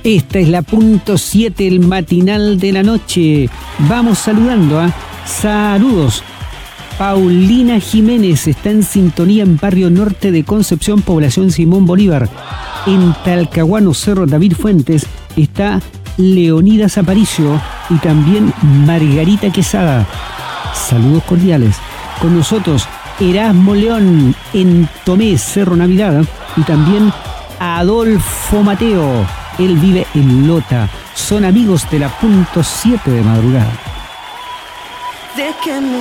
Esta es la punto 7, el matinal de la noche. Vamos saludando a saludos. Paulina Jiménez está en sintonía en Barrio Norte de Concepción, población Simón Bolívar. En Talcahuano, Cerro David Fuentes, está Leonidas Aparicio y también Margarita Quesada. Saludos cordiales. Con nosotros, Erasmo León en Tomé, Cerro Navidad, y también Adolfo Mateo. Él vive en Lota. Son amigos de la punto 7 de madrugada.